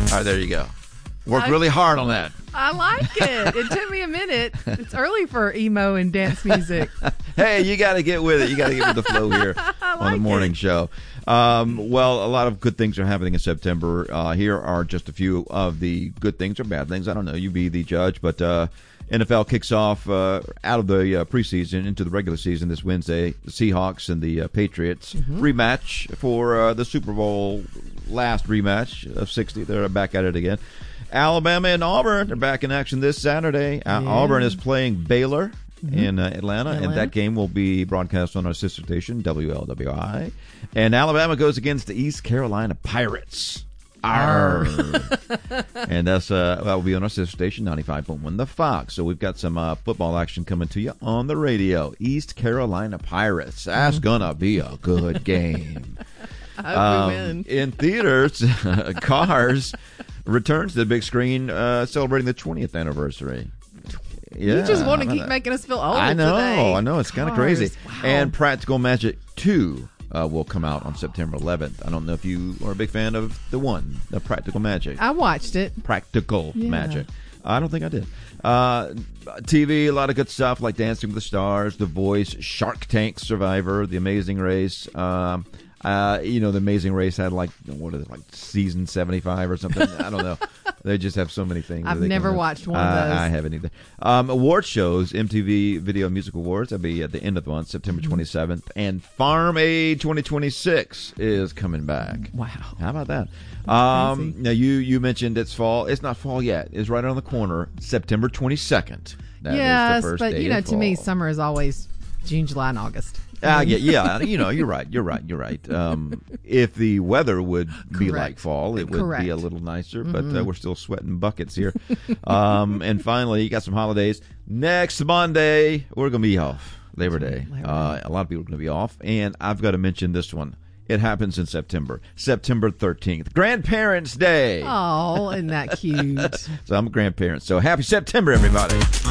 right, there you go. Worked really hard on that. I like it. It took me a minute. It's early for emo and dance music. Hey, you got to get with it. You got to get with the flow here on the morning show. Well, a lot of good things are happening in September. Here are just a few of the good things or bad things. I don't know. You be the judge. But NFL kicks off out of the preseason into the regular season this Wednesday. The Seahawks and the Patriots rematch for the Super Bowl last rematch of 60. They're back at it again. Alabama and Auburn are back in action this Saturday. Auburn is playing Baylor in Atlanta, and that game will be broadcast on our sister station, WLWI. And Alabama goes against the East Carolina Pirates. Arr. And that will be on our sister station, 95.1 The Fox. So we've got some football action coming to you on the radio. East Carolina Pirates. That's going to be a good game. I hope we win. In theaters, Cars returns to the big screen, celebrating the 20th anniversary. Yeah, you just want to keep making us feel old. I know, today. I know. It's kind of crazy. Wow. And Practical Magic 2 will come out on September 11th. I don't know if you are a big fan of the Practical Magic. I watched it. Practical Magic. I don't think I did. TV, a lot of good stuff like Dancing with the Stars, The Voice, Shark Tank, Survivor, The Amazing Race. The Amazing Race had like season 75 or something. I don't know. They just have so many things. I've never watched one of those. I haven't either. Award shows, MTV Video Music Awards. That'll be at the end of the month, September 27th. And Farm Aid 2026 is coming back. Wow. How about that? Now, you mentioned it's fall. It's not fall yet. It's right around the corner, September 22nd. That is the first day of to fall. me, summer is always June, July, and August. Yeah. You're right. If the weather would be like fall, it would be a little nicer. But we're still sweating buckets here. And finally, you got some holidays. Next Monday, we're going to be off. Labor Day. A lot of people are going to be off. And I've got to mention this one. It happens in September 13th. Grandparents' Day. Oh, isn't that cute? So I'm a grandparent. So happy September, everybody.